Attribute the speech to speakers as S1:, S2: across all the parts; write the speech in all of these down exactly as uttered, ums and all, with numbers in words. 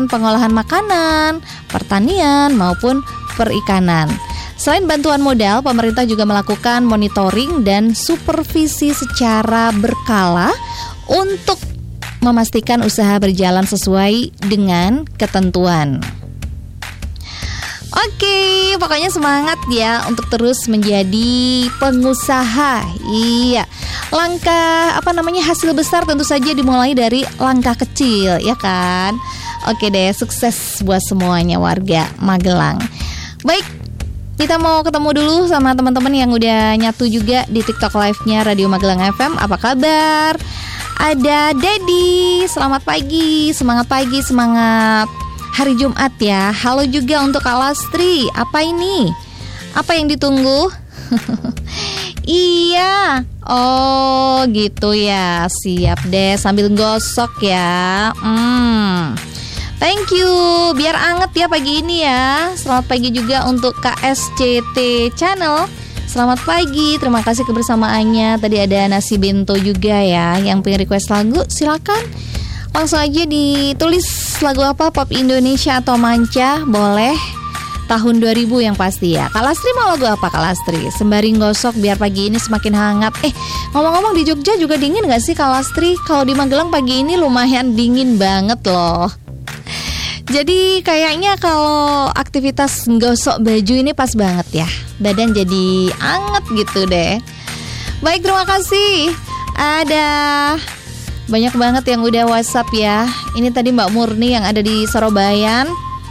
S1: kesehatan, pengolahan makanan, pertanian maupun perikanan. Selain bantuan modal, pemerintah juga melakukan monitoring dan supervisi secara berkala untuk memastikan usaha berjalan sesuai dengan ketentuan. Oke, pokoknya semangat ya untuk terus menjadi pengusaha. Iya, langkah apa namanya hasil besar tentu saja dimulai dari langkah kecil, ya kan? Oke deh, sukses buat semuanya warga Magelang. Baik, kita mau ketemu dulu sama teman-teman yang udah nyatu juga di TikTok live-nya Radio Magelang F M. Apa kabar? Ada Dedi, selamat pagi, semangat pagi, semangat hari Jumat ya. Halo juga untuk Kak Lastri. Apa ini? Apa yang ditunggu? Iya. Oh gitu ya. Siap deh, sambil gosok ya. Hmm. Thank you. Biar anget ya pagi ini ya. Selamat pagi juga untuk K S C T Channel. Selamat pagi, terima kasih kebersamaannya. Tadi ada nasi bento juga ya. Yang pengen request lagu silakan langsung aja ditulis lagu apa, pop Indonesia atau manca, boleh. Tahun dua ribu yang pasti ya. Kak Lastri mau lagu apa Kak Lastri? Sembari gosok biar pagi ini semakin hangat. Eh, ngomong-ngomong di Jogja juga dingin gak sih Kak Lastri? Kalau di Magelang pagi ini lumayan dingin banget loh. Jadi kayaknya kalau aktivitas gosok baju ini pas banget ya. Badan jadi anget gitu deh. Baik, terima kasih. Ada banyak banget yang udah WhatsApp ya. Ini tadi Mbak Murni yang ada di Sorobayan.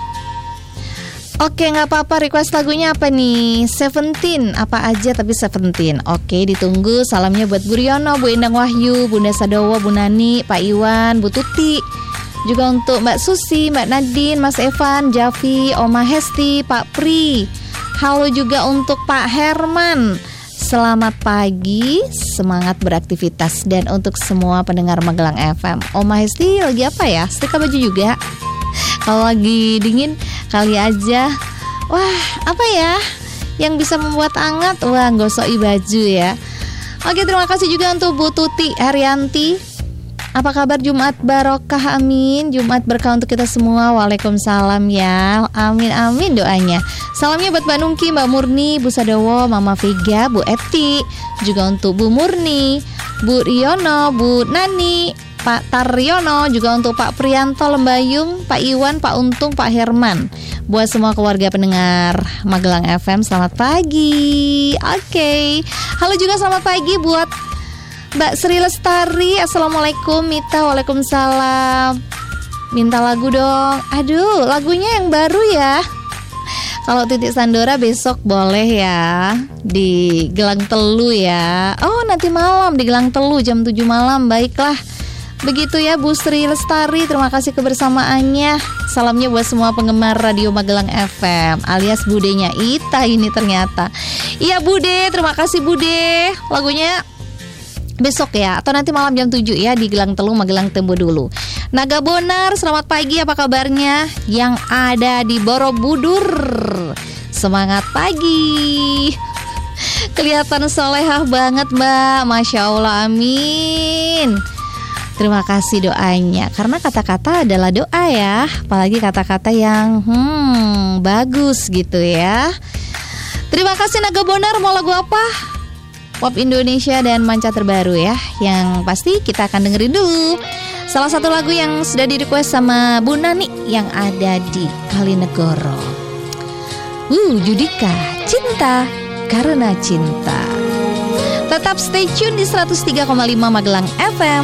S1: Oke, gak apa-apa, request lagunya apa nih? Seventeen, apa aja tapi Seventeen. Oke, ditunggu. Salamnya buat Bu Riono, Bu Endang Wahyu, Bunda Sadowo, Bu Nani, Pak Iwan, Bu Tuti. Juga untuk Mbak Susi, Mbak Nadine, Mas Evan, Javi, Oma Hesti, Pak Pri. Halo juga untuk Pak Herman. Selamat pagi, semangat beraktivitas. Dan untuk semua pendengar Magelang F M. Oma Hesti lagi apa ya? Setrika baju juga. Kalau lagi dingin kali aja. Wah, apa ya yang bisa membuat hangat? Wah, gosok baju ya. Oke, terima kasih juga untuk Bu Tuti Haryanti. Apa kabar Jumat barokah, amin. Jumat berkah untuk kita semua. Waalaikumsalam ya. Amin amin doanya. Salamnya buat Mbak Nungki, Mbak Murni, Bu Sadowo, Mama Vega, Bu Eti. Juga untuk Bu Murni, Bu Riono, Bu Nani, Pak Taryono. Juga untuk Pak Prianto Lembayung, Pak Iwan, Pak Untung, Pak Herman. Buat semua keluarga pendengar Magelang F M, selamat pagi. Oke, halo juga selamat pagi buat Mbak Sri Lestari. Assalamualaikum. Mita, waalaikumsalam. Minta lagu dong. Aduh, lagunya yang baru ya. Kalau Titik Sandora besok boleh ya, di Gelang Telu ya. Oh, nanti malam di Gelang Telu jam tujuh malam. Baiklah, begitu ya Bu Sri Lestari. Terima kasih kebersamaannya. Salamnya buat semua penggemar Radio Magelang F M, alias Budenya Ita ini ternyata. Iya Bude, terima kasih Bude. Lagunya besok ya, atau nanti malam jam tujuh ya di Gelang Telu Magelang Tembo dulu. Naga Bonar, selamat pagi, apa kabarnya? Yang ada di Borobudur, semangat pagi. Kelihatan solehah banget Mbak, Masya Allah, amin. Terima kasih doanya, karena kata-kata adalah doa ya. Apalagi kata-kata yang hmm, bagus gitu ya. Terima kasih Naga Bonar, mau lagu apa? Pop Indonesia dan manca terbaru ya. Yang pasti kita akan dengerin dulu salah satu lagu yang sudah di request sama Bu Nani yang ada di Kalinegoro. Uh, Judika, Cinta Karena Cinta. Tetap stay tune di seratus tiga koma lima Magelang F M.